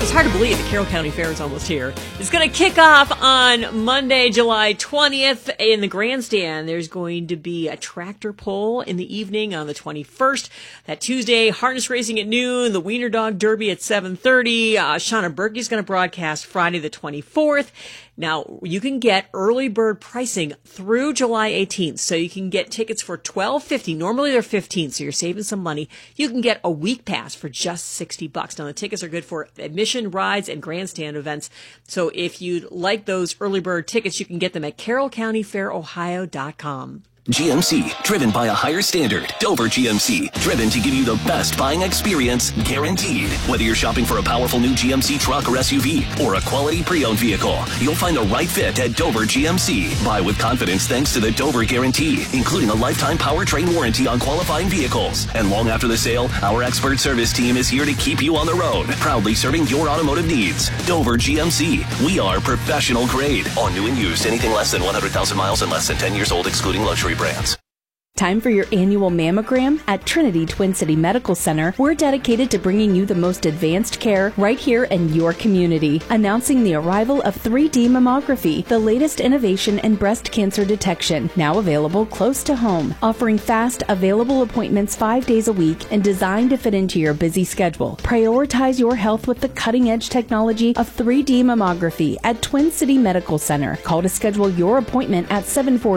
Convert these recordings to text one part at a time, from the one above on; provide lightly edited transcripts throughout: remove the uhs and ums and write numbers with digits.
It's hard to believe the Carroll County Fair is almost here. It's going to kick off on Monday, July 20th in the grandstand. There's going to be a tractor pull in the evening on the 21st. That Tuesday, harness racing at noon, the Wiener Dog Derby at 7:30. Shauna Berkey is going to broadcast Friday the 24th. Now, you can get early bird pricing through July 18th, so you can get tickets for $12.50. Normally they're $15, so you're saving some money. You can get a week pass for just $60. Now, the tickets are good for admission, rides, and grandstand events. So if you'd like those early bird tickets, you can get them at carrollcountyfairohio.com. GMC, driven by a higher standard. Dover GMC, driven to give you the best buying experience, guaranteed. Whether you're shopping for a powerful new GMC truck or SUV, or a quality pre-owned vehicle, you'll find the right fit at Dover GMC. Buy with confidence thanks to the Dover Guarantee, including a lifetime powertrain warranty on qualifying vehicles. And long after the sale, our expert service team is here to keep you on the road, proudly serving your automotive needs. Dover GMC, we are professional grade. On new and used, anything less than 100,000 miles and less than 10 years old, excluding luxury brands. Time for your annual mammogram? At Trinity Twin City Medical Center, we're dedicated to bringing you the most advanced care right here in your community. Announcing the arrival of 3D mammography, the latest innovation in breast cancer detection, now available close to home. Offering fast, available appointments 5 days a week and designed to fit into your busy schedule. Prioritize your health with the cutting-edge technology of 3D mammography at Twin City Medical Center. Call to schedule your appointment at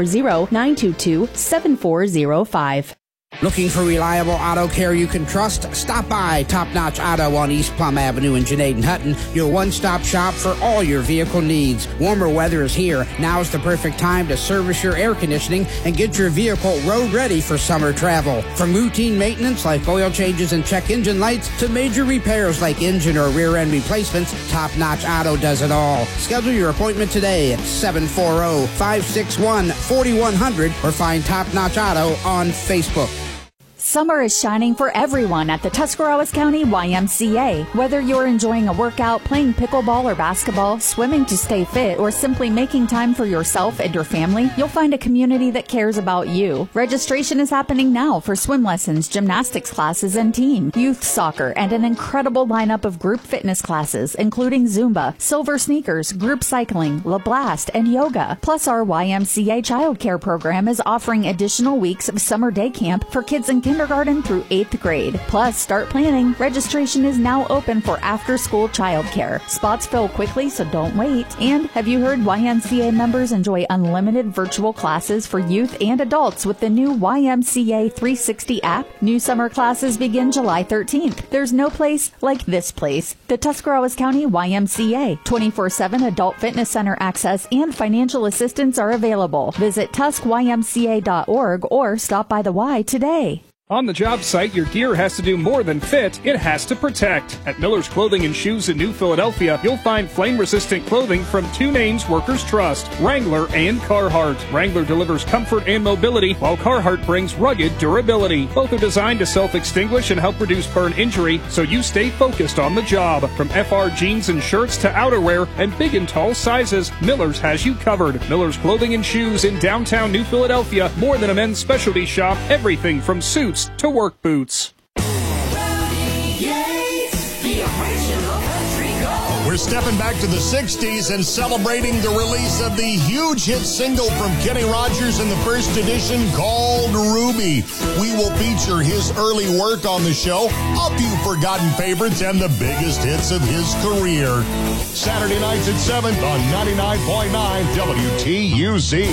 740-922-7405. Looking for reliable auto care you can trust? Stop by Top Notch Auto on East Plum Avenue in Janaden Hutton, your one-stop shop for all your vehicle needs. Warmer weather is here. Now's the perfect time to service your air conditioning and get your vehicle road ready for summer travel. From routine maintenance like oil changes and check engine lights to major repairs like engine or rear end replacements, Top Notch Auto does it all. Schedule your appointment today at 740-561-4100 or find Top Notch Auto on Facebook. Summer is shining for everyone at the Tuscarawas County YMCA. Whether you're enjoying a workout, playing pickleball or basketball, swimming to stay fit, or simply making time for yourself and your family, you'll find a community that cares about you. Registration is happening now for swim lessons, gymnastics classes, and team, youth soccer, and an incredible lineup of group fitness classes, including Zumba, Silver Sneakers, group cycling, La Blast, and yoga. Plus, our YMCA child care program is offering additional weeks of summer day camp for kids in kindergarten through 8th grade. Plus, start planning. Registration is now open for after-school childcare. Spots fill quickly, so don't wait. And have you heard YMCA members enjoy unlimited virtual classes for youth and adults with the new YMCA 360 app? New summer classes begin July 13th. There's no place like this place. The Tuscarawas County YMCA. 24/7 adult fitness center access and financial assistance are available. Visit TuscYMCA.org or stop by the Y today. On the job site, your gear has to do more than fit, it has to protect. At Miller's Clothing and Shoes in New Philadelphia, you'll find flame-resistant clothing from two names workers trust, Wrangler and Carhartt. Wrangler delivers comfort and mobility, while Carhartt brings rugged durability. Both are designed to self-extinguish and help reduce burn injury, so you stay focused on the job. From FR jeans and shirts to outerwear and big and tall sizes, Miller's has you covered. Miller's Clothing and Shoes in downtown New Philadelphia, more than a men's specialty shop, everything from suits to work boots. We're stepping back to the 60s and celebrating the release of the huge hit single from Kenny Rogers in the first edition called Ruby. We will feature his early work on the show, a few forgotten favorites, and the biggest hits of his career. Saturday nights at 7 on 99.9 WTUZ.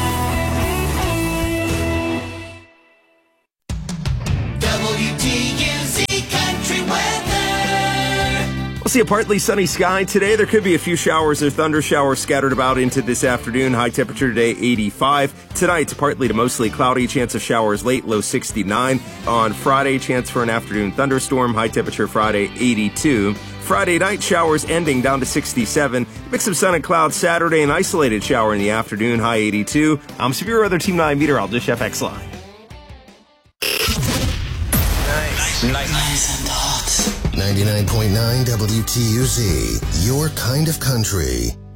We'll see a partly sunny sky today. There could be a few showers or thunder showers scattered about into this afternoon. High temperature today, 85. Tonight, partly to mostly cloudy. Chance of showers late, low 69. On Friday, chance for an afternoon thunderstorm. High temperature Friday, 82. Friday night, showers ending down to 67. Mix of sun and clouds Saturday, an isolated shower in the afternoon. High 82. I'm Severe Weather Team 9 meteorologist Jeff Exline. Nice and hot. 99.9 WTUZ, your kind of country.